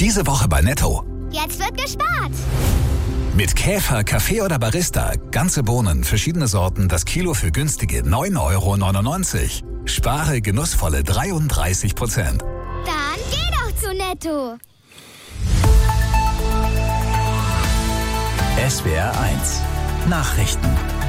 Diese Woche bei Netto. Jetzt wird gespart. Mit Käfer, Kaffee oder Barista. Ganze Bohnen, verschiedene Sorten, das Kilo für günstige 9,99 €. Spare genussvolle 33%. Dann geh doch zu Netto. SWR 1 Nachrichten.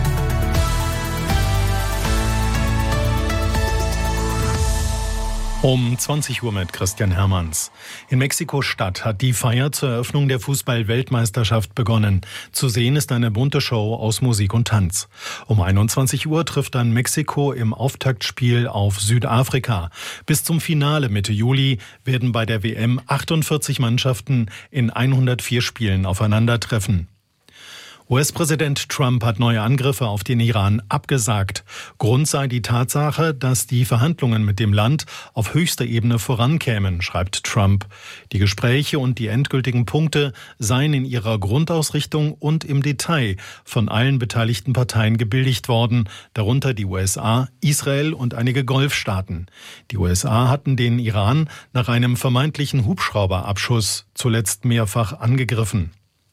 Um 20 Uhr mit Christian Hermanns. In Mexiko-Stadt hat die Feier zur Eröffnung der Fußball-Weltmeisterschaft begonnen. Zu sehen ist eine bunte Show aus Musik und Tanz. Um 21 Uhr trifft dann Mexiko im Auftaktspiel auf Südafrika. Bis zum Finale Mitte Juli werden bei der WM 48 Mannschaften in 104 Spielen aufeinandertreffen. US-Präsident Trump hat neue Angriffe auf den Iran abgesagt. Grund sei die Tatsache, dass die Verhandlungen mit dem Land auf höchster Ebene vorankämen, schreibt Trump. Die Gespräche und die endgültigen Punkte seien in ihrer Grundausrichtung und im Detail von allen beteiligten Parteien gebilligt worden, darunter die USA, Israel und einige Golfstaaten. Die USA hatten den Iran nach einem vermeintlichen Hubschrauberabschuss zuletzt mehrfach angegriffen.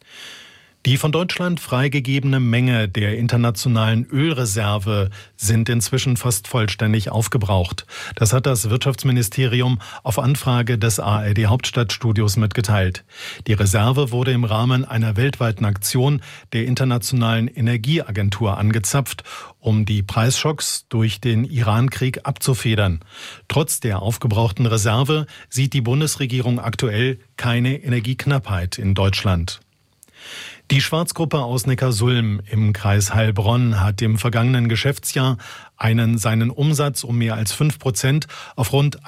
Die von Deutschland freigegebene Menge der internationalen Ölreserve sind inzwischen fast vollständig aufgebraucht. Das hat das Wirtschaftsministerium auf Anfrage des ARD-Hauptstadtstudios mitgeteilt. Die Reserve wurde im Rahmen einer weltweiten Aktion der Internationalen Energieagentur angezapft, um die Preisschocks durch den Iran-Krieg abzufedern. Trotz der aufgebrauchten Reserve sieht die Bundesregierung aktuell keine Energieknappheit in Deutschland. Die Schwarzgruppe aus Neckarsulm im Kreis Heilbronn hat im vergangenen Geschäftsjahr seinen Umsatz um mehr als 5% auf rund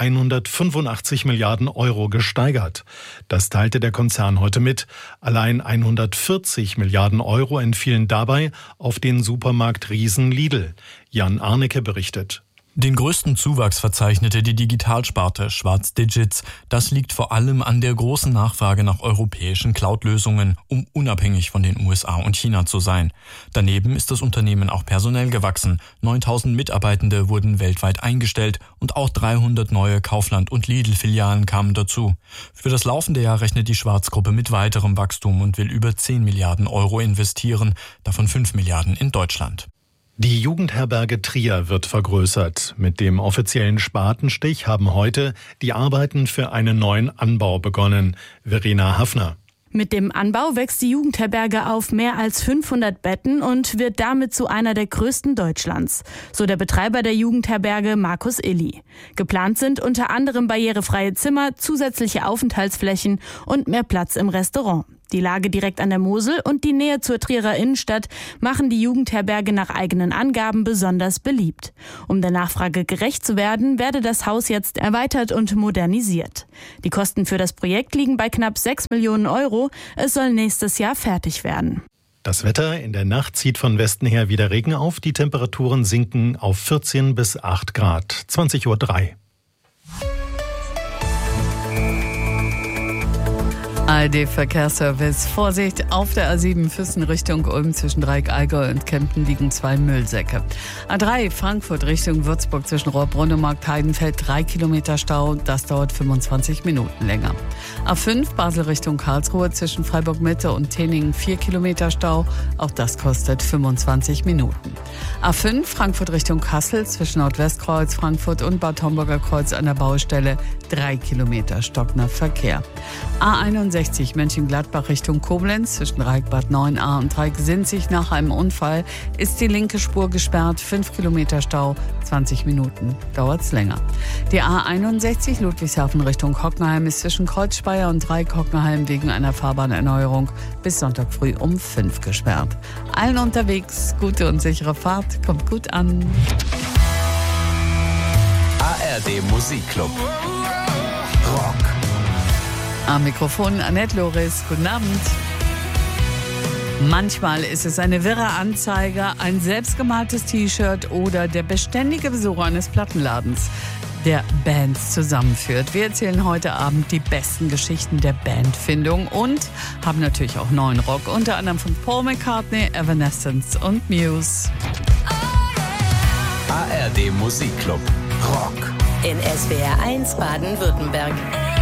185 Milliarden € gesteigert. Das teilte der Konzern heute mit. Allein 140 Milliarden € entfielen dabei auf den Supermarkt-Riesen Lidl. Jan Arnecke berichtet. Den größten Zuwachs verzeichnete die Digitalsparte Schwarz Digits. Das liegt vor allem an der großen Nachfrage nach europäischen Cloud-Lösungen, um unabhängig von den USA und China zu sein. Daneben ist das Unternehmen auch personell gewachsen. 9.000 Mitarbeitende wurden weltweit eingestellt und auch 300 neue Kaufland- und Lidl-Filialen kamen dazu. Für das laufende Jahr rechnet die Schwarzgruppe mit weiterem Wachstum und will über 10 Milliarden € investieren, davon 5 Milliarden in Deutschland. Die Jugendherberge Trier wird vergrößert. Mit dem offiziellen Spatenstich haben heute die Arbeiten für einen neuen Anbau begonnen. Verena Hafner. Mit dem Anbau wächst die Jugendherberge auf mehr als 500 Betten und wird damit zu einer der größten Deutschlands. So der Betreiber der Jugendherberge Markus Illi. Geplant sind unter anderem barrierefreie Zimmer, zusätzliche Aufenthaltsflächen und mehr Platz im Restaurant. Die Lage direkt an der Mosel und die Nähe zur Trierer Innenstadt machen die Jugendherberge nach eigenen Angaben besonders beliebt. Um der Nachfrage gerecht zu werden, werde das Haus jetzt erweitert und modernisiert. Die Kosten für das Projekt liegen bei knapp 6 Millionen €. Es soll nächstes Jahr fertig werden. Das Wetter: in der Nacht zieht von Westen her wieder Regen auf. Die Temperaturen sinken auf 14 bis 8 Grad. 20:03 Uhr. ARD-Verkehrsservice. Vorsicht, auf der A7 Füssen Richtung Ulm zwischen Dreieck-Allgäu und Kempten liegen 2 Müllsäcke. A3 Frankfurt Richtung Würzburg zwischen Rohrbrunn und Markt-Heidenfeld 3 Kilometer Stau. Das dauert 25 Minuten länger. A5 Basel Richtung Karlsruhe zwischen Freiburg-Mitte und Teningen 4 Kilometer Stau. Auch das kostet 25 Minuten. A5 Frankfurt Richtung Kassel zwischen Nordwestkreuz, Frankfurt und Bad Homburger Kreuz an der Baustelle 3 Kilometer stockender Verkehr. A61 Mönchengladbach Richtung Koblenz zwischen Dreieck-Bad 9a und Dreieck-Sinzig nach einem Unfall ist die linke Spur gesperrt, 5 Kilometer Stau, 20 Minuten dauert's länger. Die A61 Ludwigshafen Richtung Hockenheim ist zwischen Kreuzspeier und Dreieck-Hockenheim wegen einer Fahrbahnerneuerung bis Sonntag früh um 5 gesperrt. Allen unterwegs gute und sichere Fahrt, kommt gut an. ARD Musikclub. Rock. Am Mikrofon Annette Loris. Guten Abend. Manchmal ist es eine wirre Anzeige, ein selbstgemaltes T-Shirt oder der beständige Besuch eines Plattenladens, der Bands zusammenführt. Wir erzählen heute Abend die besten Geschichten der Bandfindung und haben natürlich auch neuen Rock, unter anderem von Paul McCartney, Evanescence und Muse. ARD Musikclub. Rock. In SWR 1 Baden-Württemberg.